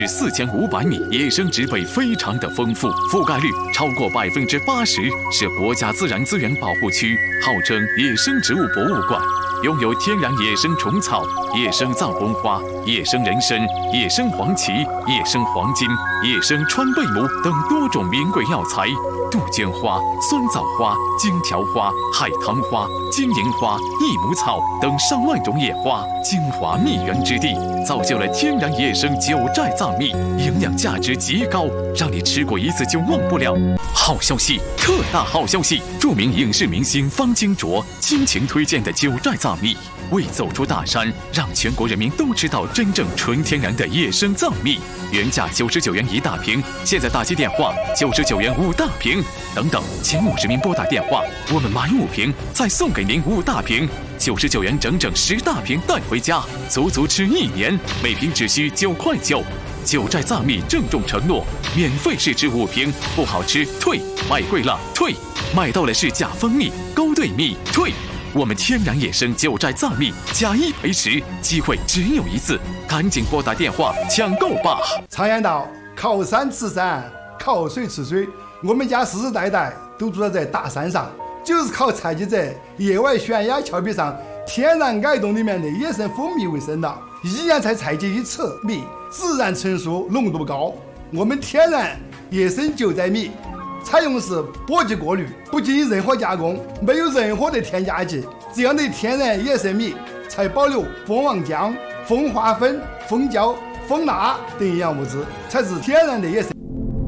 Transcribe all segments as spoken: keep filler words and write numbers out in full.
四千五百米，野生植被非常的丰富，覆盖率超过百分之八十，是国家自然资源保护区，号称野生植物博物馆。拥有天然野生虫草、野生藏红花、野生人参、野生黄芪、野生黄金、野生川贝母等多种名贵药材，杜鹃花、酸枣花、荆条花、海棠花、金银花、益母草等上万种野花，精华蜜源之地，造就了天然野生九寨藏蜜，营养价值极高，让你吃过一次就忘不了。好消息，特大好消息！著名影视明星方金卓倾情推荐的九寨藏蜜，为走出大山，让全国人民都知道真正纯天然的野生藏蜜。原价九十九元一大瓶，现在打击电话九十九元五大瓶，等等，前五十名拨打电话，我们买五瓶再送给您五大瓶，九十九元整整十大瓶带回家，足足吃一年，每瓶只需九块九。九寨藏蜜郑重承诺，免费试吃五瓶，不好吃退，买贵了退，买到了是假蜂蜜、勾兑蜜退。我们天然野生九寨藏蜜假一赔十，机会只有一次，赶紧拨打电话抢购吧！ 常言道，靠山吃山，靠水吃水，我们家世世代代都住在大山上，就是靠采集在野外悬崖峭壁上天然矮洞里面的野生蜂蜜为生的，一年才采集一次蜜，自然成熟，浓度高。我们天然野生九寨蜜采用的是播级过滤，不经任何加工，没有任何的添加剂，这样的天然野生蜜才保留蜂王浆、蜂花粉、蜂胶、蜂蜡等营养物质，才是天然的野生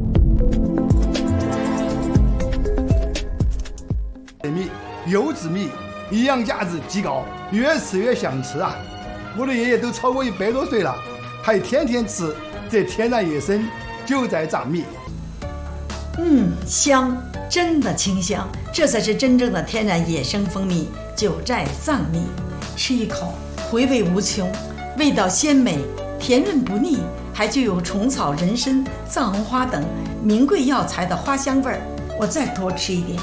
蜜。优质蜜营养价值极高，越吃越想吃啊！我的爷爷都超过一百多岁了，还天天吃这天然野生九寨藏蜜。 嗯，香，真的清香，这才是真正的天然野生蜂蜜九寨藏蜜。吃一口，回味无穷，味道鲜美，甜润不腻，还具有虫草、人参、藏红花等名贵药材的花香味儿。我再多吃一点。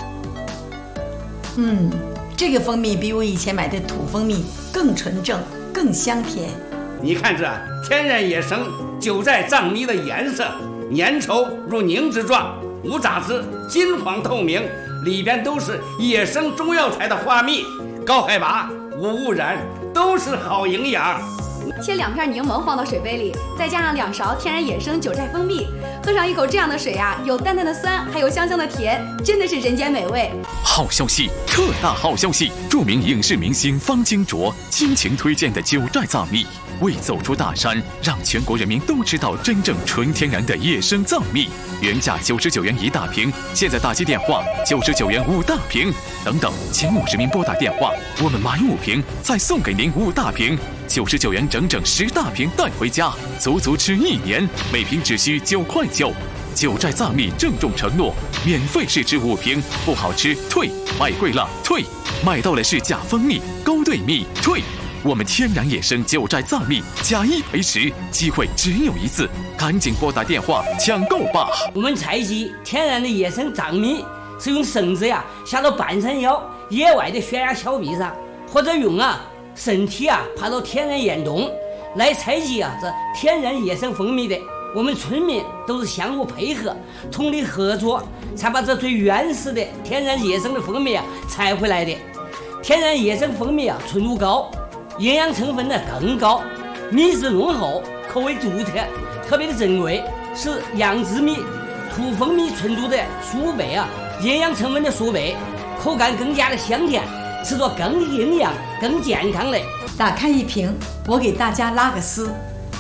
嗯，这个蜂蜜比我以前买的土蜂蜜更纯正，更香甜。 你看这天然野生九寨藏蜜的颜色，粘稠如凝脂状，无杂质，金黄透明，里边都是野生中药材的花蜜，高海拔，无污染，都是好营养。 切两片柠檬放到水杯里，再加上两勺天然野生九寨蜂蜜，喝上一口这样的水啊，有淡淡的酸，还有香香的甜，真的是人间美味。 好消息，特大好消息！著名影视明星方金卓倾情推荐的九寨藏蜜，为走出大山，让全国人民都知道真正纯天然的野生藏蜜。原价九十九元一大瓶，现在打击电话九十九元五大瓶，等等，前五十名拨打电话，我们买五瓶再送给您五大瓶，九十九元整整十大瓶带回家，足足吃一年，每瓶只需九块九。九寨藏蜜郑重承诺，免费试吃五瓶，不好吃退，买贵了退，买到了是假蜂蜜、勾兑蜜退。我们天然野生九寨藏蜜假一赔十，机会只有一次，赶紧拨打电话抢购吧！ 我们采集天然的野生藏蜜，是用绳子呀下到半山腰野外的悬崖峭壁上，或者用啊身体啊爬到天然岩洞来采集啊这天然野生蜂蜜的。我们村民都是相互配合，通力合作，才把这最原始的天然野生的蜂蜜啊采回来的。天然野生蜂蜜啊纯度高，营养成分呢更高，蜜质浓厚，口味独特，特别的珍贵，是养殖蜜、土蜂蜜纯度的数倍啊，营养成分的数倍，口感更加的香甜，吃着更营养、更健康嘞。 打开一瓶，我给大家拉个丝。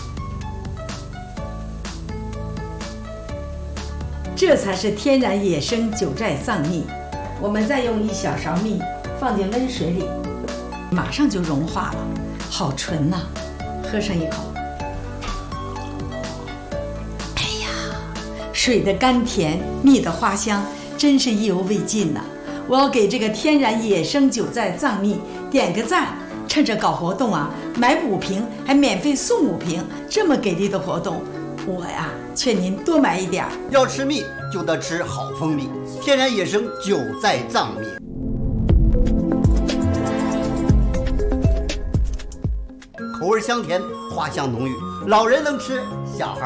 这才是天然野生九寨藏蜜。我们再用一小勺蜜放进温水里，马上就融化了，好纯呐、啊！喝上一口，哎呀，水的甘甜，蜜的花香，真是意犹未尽呐、啊！我要给这个天然野生九寨藏蜜点个赞。趁着搞活动啊，买五瓶还免费送五瓶，这么给力的活动，我呀劝您多买一点。 要吃蜜就得吃好蜂蜜，天然野生九寨藏蜜。口味香甜，花香浓郁，老人能吃， 小孩